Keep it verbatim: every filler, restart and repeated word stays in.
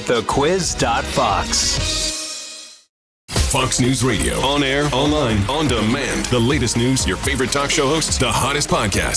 the quiz dot fox. Fox News Radio. On air, online, on demand. The latest news, your favorite talk show hosts, the hottest podcast.